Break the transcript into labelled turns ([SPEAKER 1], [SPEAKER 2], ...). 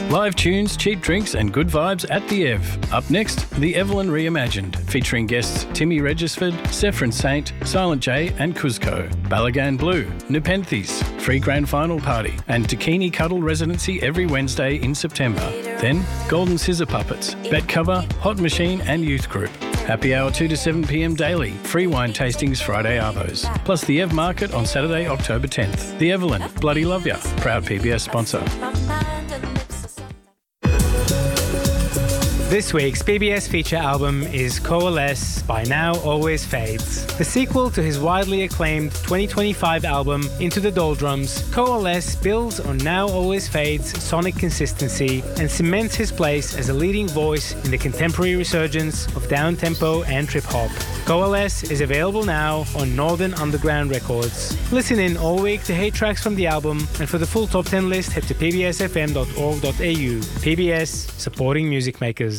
[SPEAKER 1] Live tunes, cheap drinks and good vibes at the Ev. Up next, The Evelyn Reimagined, featuring guests Timmy Regisford, Sephron Saint, Silent J and Cuzco. Balagan Blue, Nepenthes, Free Grand Final Party and Dakini Cuddle Residency every Wednesday in September. Then, Golden Scissor Puppets, Bet Cover, Hot Machine and Youth Group. Happy hour 2 to 7 p.m. daily. Free wine tastings Friday arvos. Plus the Ev Market on Saturday, October 10th. The Evelyn, Bloody Love Ya, proud PBS sponsor.
[SPEAKER 2] This week's PBS feature album is Coalesce by Now Always Fades. The sequel to his widely acclaimed 2025 album Into the Doldrums, Coalesce builds on Now Always Fades' sonic consistency and cements his place as a leading voice in the contemporary resurgence of down-tempo and trip-hop. Coalesce is available now on Northern Underground Records. Listen in all week to hate tracks from the album, and for the full top 10 list head to pbsfm.org.au. PBS, supporting music makers.